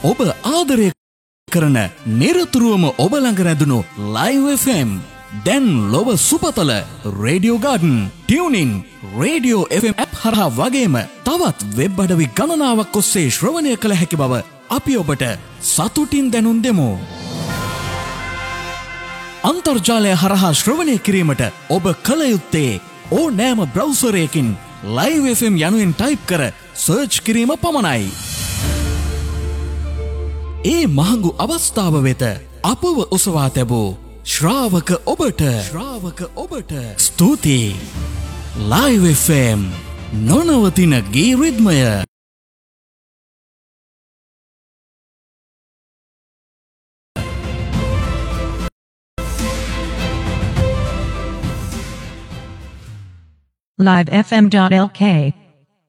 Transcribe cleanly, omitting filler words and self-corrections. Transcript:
ඔබ ආදරය කරන නිරතුරුවම ඔබ ළඟ රැඳුණු Live FM දැන් ලොව සුපතල radio garden tuning radio FM app හරහා වගේම තවත් වෙබ් අඩවි ගණනාවක් ඔස්සේ ශ්‍රවණය කළ හැකි බව අපි ඔබට සතුටින් දැනුම් දෙමු. අන්තර්ජාලය හරහා ශ්‍රවණය කිරීමට ඔබ කළ යුත්තේ ඕනෑම බ්‍රවුසරයකින් Live FM යනුවෙන් ටයිප් කර සර්ච් කිරීම පමණයි. ඒ මහඟු අවස්ථාව වෙත අපව ඔසවා තැබූ ශ්‍රාවක ඔබට ස්තුතියි. Live FM නොනවතින ගී රිද්මය. livefm.lk